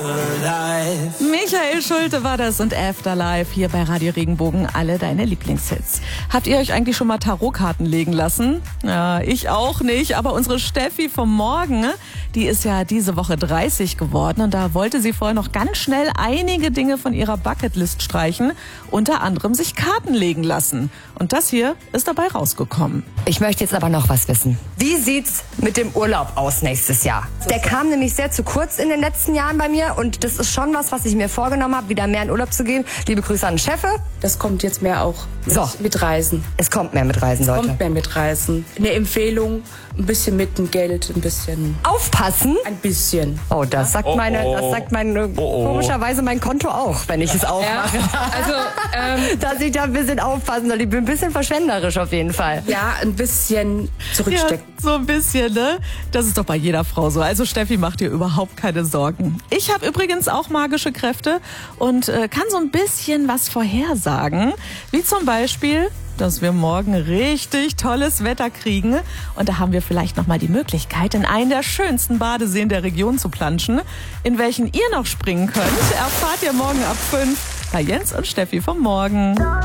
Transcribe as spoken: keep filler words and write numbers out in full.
Michael Schulte war das und Afterlife hier bei Radio Regenbogen, alle deine Lieblingshits. Habt ihr euch eigentlich schon mal Tarotkarten legen lassen? Ja, ich auch nicht, aber unsere Steffi vom Morgen, die ist ja diese Woche dreißig geworden und da wollte sie vorher noch ganz schnell einige Dinge von ihrer Bucketlist streichen, unter anderem sich Karten legen lassen. Und das hier ist dabei rausgekommen. Ich möchte jetzt aber noch was wissen. Wie sieht's mit dem Urlaub aus nächstes Jahr? Der kam nämlich sehr zu kurz in den letzten Jahren bei mir und das ist schon was, was ich mir vorgenommen habe, wieder mehr in Urlaub zu gehen. Liebe Grüße an den Chef. Das kommt jetzt mehr auch mit, so. mit Reisen. Es kommt mehr mit Reisen, Leute. Es kommt mehr mit Reisen. Eine Empfehlung, ein bisschen mit dem Geld, ein bisschen. Aufpassen? Ein bisschen. Oh, das sagt Oh, meine, oh. das sagt mein, Oh, oh. komischerweise mein Konto auch, wenn ich es aufmache. Ja, also, ähm, dass ich da ein bisschen aufpassen soll. Ich bin ein bisschen verschwenderisch auf jeden Fall. ja, ein bisschen zurückstecken. Ja, so ein bisschen, ne? Das ist doch bei jeder Frau so. Also Steffi, macht dir überhaupt keine Sorgen. Ich habe übrigens auch magische Kräfte und äh, kann so ein bisschen was vorhersagen. Wie zum Beispiel, dass wir morgen richtig tolles Wetter kriegen. Und da haben wir vielleicht nochmal die Möglichkeit, in einen der schönsten Badeseen der Region zu planschen. In welchen ihr noch springen könnt, erfahrt ihr morgen ab fünf bei Jens und Steffi vom Morgen.